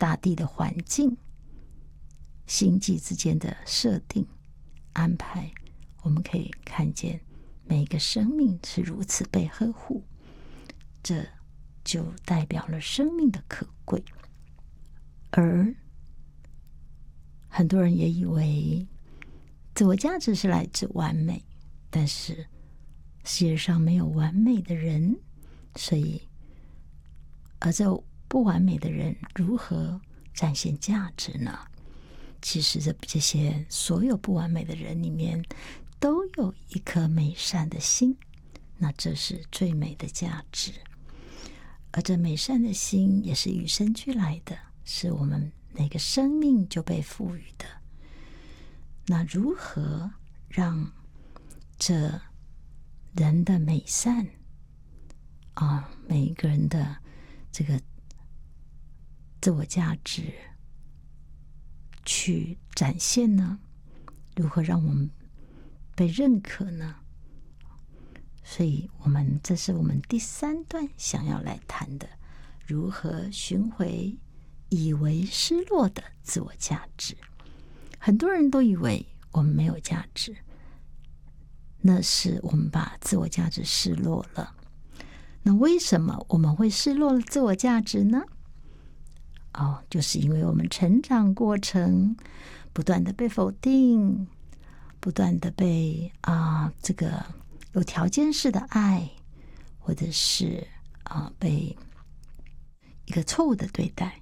大地的环境、星际之间的设定安排，我们可以看见每一个生命是如此被呵护，这就代表了生命的可贵。而很多人也以为自我价值是来自完美，但是世界上没有完美的人，所以而这不完美的人如何展现价值呢？其实这些所有不完美的人里面都有一颗美善的心，那这是最美的价值。而这美善的心也是与生俱来的，是我们每个生命就被赋予的。那如何让这人的美善每一个人的这个自我价值去展现呢？如何让我们被认可呢？所以这是我们第3段想要来谈的，如何寻回以为失落的自我价值。很多人都以为我们没有价值，那是我们把自我价值失落了。那为什么我们会失落了自我价值呢？就是因为我们成长过程不断的被否定，不断的被这个有条件式的爱，或者是被一个错误的对待，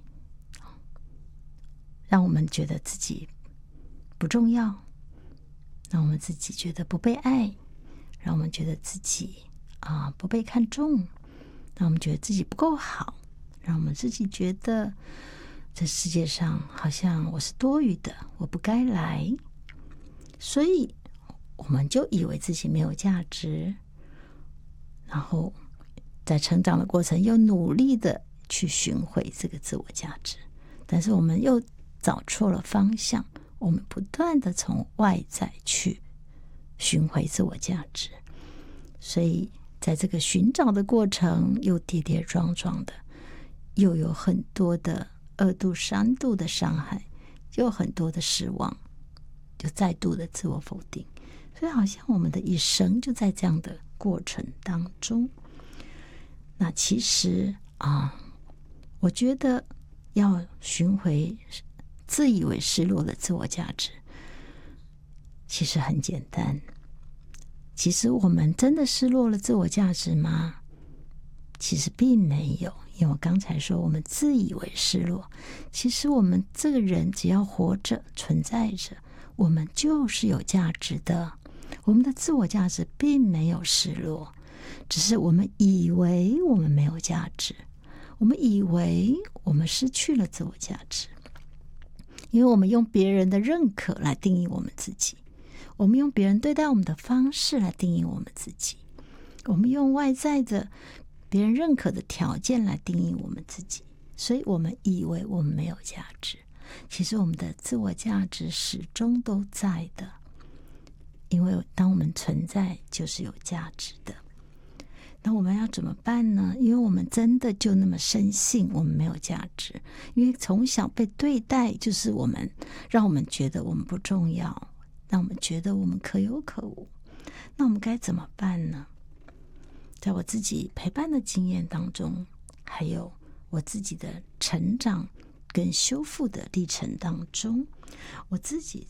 让我们觉得自己不重要，让我们自己觉得不被爱，让我们觉得自己不被看重，让我们觉得自己不够好，让我们自己觉得这世界上好像我是多余的，我不该来，所以我们就以为自己没有价值，然后在成长的过程又努力的去寻回这个自我价值，但是我们又找错了方向，我们不断的从外在去寻回自我价值，所以在这个寻找的过程又跌跌撞撞的，又有很多的2度3度的伤害，又有很多的失望，就再度的自我否定，所以好像我们的一生就在这样的过程当中。那其实我觉得要寻回自以为失落的自我价值其实很简单。其实我们真的失落了自我价值吗？其实并没有，因为我刚才说我们自以为失落，其实我们这个人只要活着存在着，我们就是有价值的，我们的自我价值并没有失落，只是我们以为我们没有价值，我们以为我们失去了自我价值，因为我们用别人的认可来定义我们自己，我们用别人对待我们的方式来定义我们自己，我们用外在的别人认可的条件来定义我们自己，所以我们以为我们没有价值。其实我们的自我价值始终都在的，因为当我们存在就是有价值的。那我们要怎么办呢？因为我们真的就那么深信我们没有价值，因为从小被对待就是让我们觉得我们不重要，让我们觉得我们可有可无。那我们该怎么办呢？在我自己陪伴的经验当中，还有我自己的成长跟修复的历程当中，我自己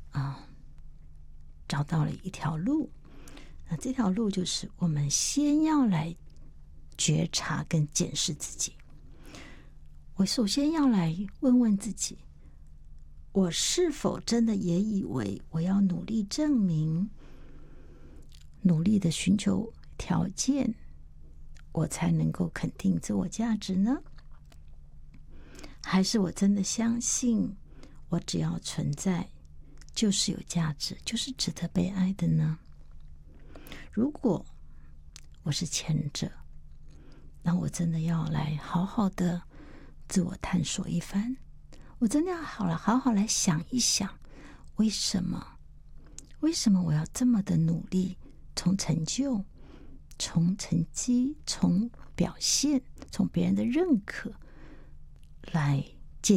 找到了一条路。那这条路就是我们先要来觉察跟检视自己。我首先要来问问自己，我是否真的也以为我要努力证明，努力的寻求条件，我才能够肯定自我价值呢？还是我真的相信我只要存在就是有价值，就是值得被爱的呢？如果我是前者，那我真的要来好好的自我探索一番，我真的要好好来想一想，为什么我要这么的努力，从成就，从成绩，从表现，从别人的认可来